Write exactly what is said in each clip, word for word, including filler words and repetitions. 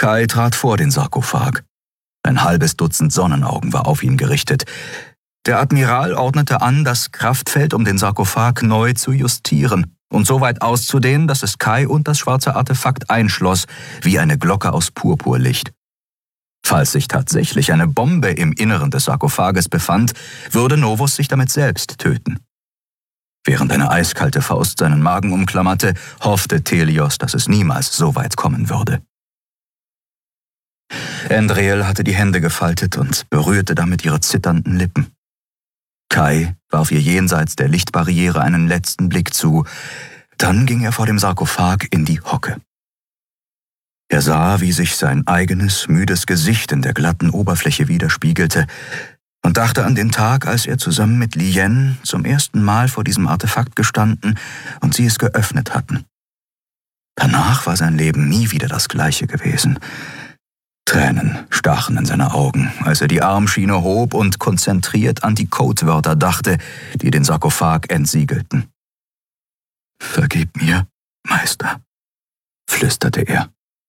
Kai trat vor den Sarkophag. Ein halbes Dutzend Sonnenaugen war auf ihn gerichtet. Der Admiral ordnete an, das Kraftfeld um den Sarkophag neu zu justieren und so weit auszudehnen, dass es Kai und das schwarze Artefakt einschloss, wie eine Glocke aus Purpurlicht. Falls sich tatsächlich eine Bombe im Inneren des Sarkophages befand, würde Novus sich damit selbst töten. Während eine eiskalte Faust seinen Magen umklammerte, hoffte Thelios, dass es niemals so weit kommen würde. Endrel hatte die Hände gefaltet und berührte damit ihre zitternden Lippen. Kai warf ihr jenseits der Lichtbarriere einen letzten Blick zu, dann ging er vor dem Sarkophag in die Hocke. Er sah, wie sich sein eigenes, müdes Gesicht in der glatten Oberfläche widerspiegelte und dachte an den Tag, als er zusammen mit Lien zum ersten Mal vor diesem Artefakt gestanden und sie es geöffnet hatten. Danach war sein Leben nie wieder das gleiche gewesen. Tränen stachen in seine Augen, als er die Armschiene hob und konzentriert an die Codewörter dachte, die den Sarkophag entsiegelten. »Vergib mir, Meister«, flüsterte er.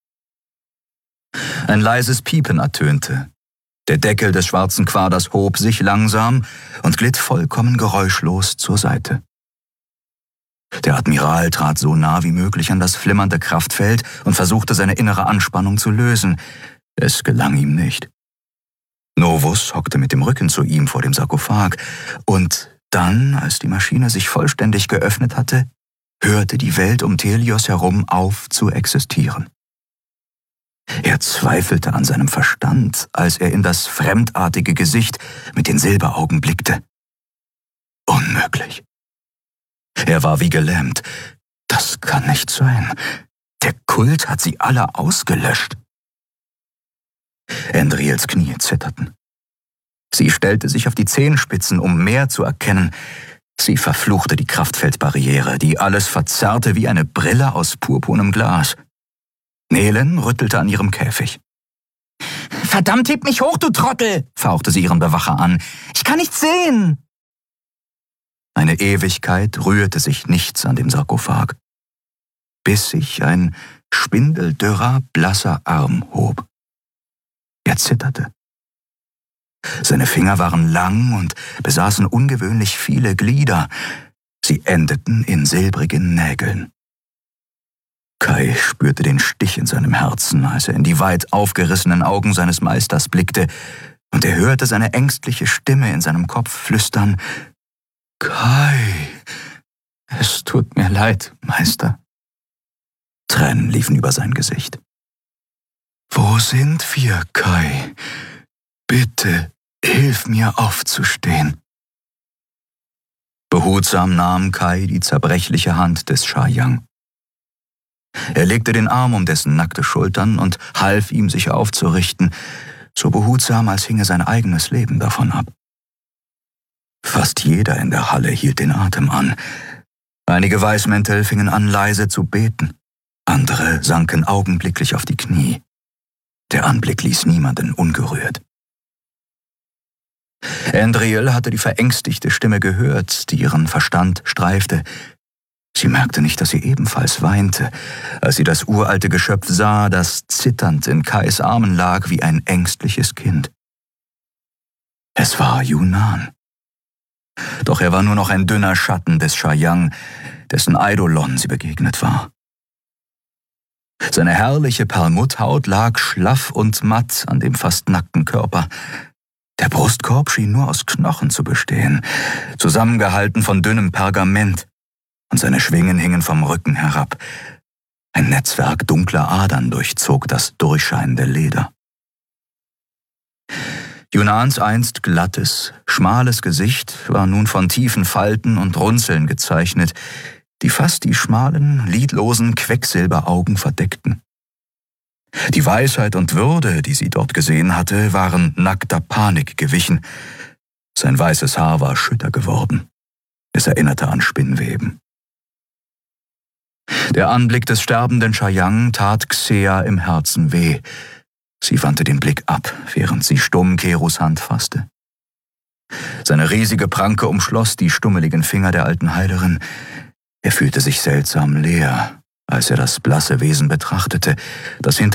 Ein leises Piepen ertönte. Der Deckel des schwarzen Quaders hob sich langsam und glitt vollkommen geräuschlos zur Seite. Der Admiral trat so nah wie möglich an das flimmernde Kraftfeld und versuchte, seine innere Anspannung zu lösen. Es gelang ihm nicht. Novus hockte mit dem Rücken zu ihm vor dem Sarkophag, und dann, als die Maschine sich vollständig geöffnet hatte, hörte die Welt um Thelios herum auf zu existieren. Er zweifelte an seinem Verstand, als er in das fremdartige Gesicht mit den Silberaugen blickte. Unmöglich. Er war wie gelähmt. Das kann nicht sein. Der Kult hat sie alle ausgelöscht. Endriels Knie zitterten. Sie stellte sich auf die Zehenspitzen, um mehr zu erkennen. Sie verfluchte die Kraftfeldbarriere, die alles verzerrte wie eine Brille aus purpurnem Glas. Nelen rüttelte an ihrem Käfig. »Verdammt, heb mich hoch, du Trottel«, fauchte sie ihren Bewacher an. »Ich kann nichts sehen!« Eine Ewigkeit rührte sich nichts an dem Sarkophag, bis sich ein spindeldürrer, blasser Arm hob. Er zitterte. Seine Finger waren lang und besaßen ungewöhnlich viele Glieder. Sie endeten in silbrigen Nägeln. Kai spürte den Stich in seinem Herzen, als er in die weit aufgerissenen Augen seines Meisters blickte, und er hörte seine ängstliche Stimme in seinem Kopf flüstern: »Kai, es tut mir leid, Meister.« Tränen liefen über sein Gesicht. »Wo sind wir, Kai? Bitte, hilf mir aufzustehen.« Behutsam nahm Kai die zerbrechliche Hand des Shayang. Er legte den Arm um dessen nackte Schultern und half ihm, sich aufzurichten, so behutsam, als hinge sein eigenes Leben davon ab. Fast jeder in der Halle hielt den Atem an. Einige Weißmäntel fingen an, leise zu beten. Andere sanken augenblicklich auf die Knie. Der Anblick ließ niemanden ungerührt. Endriel hatte die verängstigte Stimme gehört, die ihren Verstand streifte. Sie merkte nicht, dass sie ebenfalls weinte, als sie das uralte Geschöpf sah, das zitternd in Kais Armen lag wie ein ängstliches Kind. Es war Yunan. Doch er war nur noch ein dünner Schatten des Shayang, dessen Eidolon sie begegnet war. Seine herrliche Perlmutthaut lag schlaff und matt an dem fast nackten Körper. Der Brustkorb schien nur aus Knochen zu bestehen, zusammengehalten von dünnem Pergament, und seine Schwingen hingen vom Rücken herab. Ein Netzwerk dunkler Adern durchzog das durchscheinende Leder. Yunans einst glattes, schmales Gesicht war nun von tiefen Falten und Runzeln gezeichnet, die fast die schmalen, lidlosen Quecksilberaugen verdeckten. Die Weisheit und Würde, die sie dort gesehen hatte, waren nackter Panik gewichen. Sein weißes Haar war schütter geworden. Es erinnerte an Spinnweben. Der Anblick des sterbenden Shayang tat Xea im Herzen weh. Sie wandte den Blick ab, während sie stumm Kerus Hand fasste. Seine riesige Pranke umschloss die stummeligen Finger der alten Heilerin. Er fühlte sich seltsam leer, als er das blasse Wesen betrachtete, das hinter